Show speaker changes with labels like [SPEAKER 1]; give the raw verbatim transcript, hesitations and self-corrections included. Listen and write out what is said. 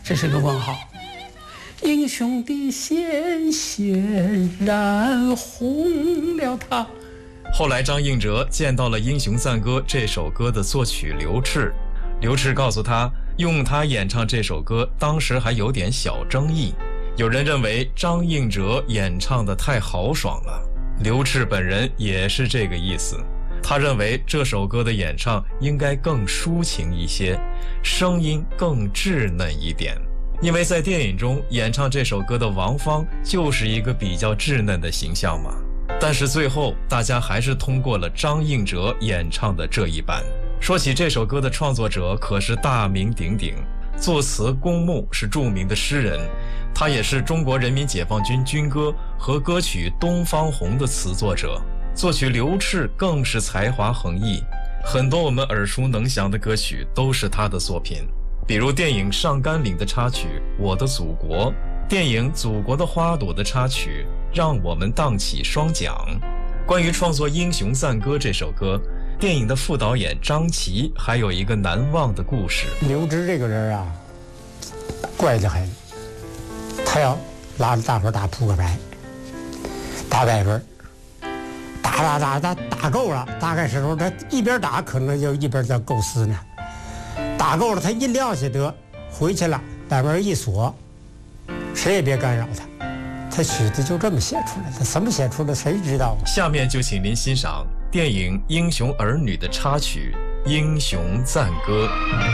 [SPEAKER 1] 这是个问号。英雄的鲜血染红了他。
[SPEAKER 2] 后来张应哲见到了《英雄赞歌》这首歌的作曲刘炽，刘炽告诉他，用他演唱这首歌当时还有点小争议，有人认为张应哲演唱的太豪爽了，刘炽本人也是这个意思。他认为这首歌的演唱应该更抒情一些，声音更稚嫩一点，因为在电影中演唱这首歌的王芳就是一个比较稚嫩的形象嘛。但是最后大家还是通过了张应哲演唱的这一版。说起这首歌的创作者可是大名鼎鼎，作词龚木是著名的诗人，他也是中国人民解放军军歌和歌曲《东方红》的词作者。作曲刘炽更是才华横溢，很多我们耳熟能详的歌曲都是他的作品，比如电影《上甘岭》的插曲《我的祖国》，电影《祖国的花朵》的插曲《让我们荡起双桨》。关于创作《英雄赞歌》这首歌，电影的副导演张琪还有一个难忘的故事。
[SPEAKER 3] 刘志这个人啊，怪得很，他要拉着大伙打扑克牌，打百分，打打打打打够了，大概时候他一边打可能就一边在构思呢。打够了，他一撂下得回去了，把门一锁，谁也别干扰他。他曲子就这么写出来的，怎么写出来谁知道啊？
[SPEAKER 2] 下面就请您欣赏电影《英雄儿女》的插曲《英雄赞歌》。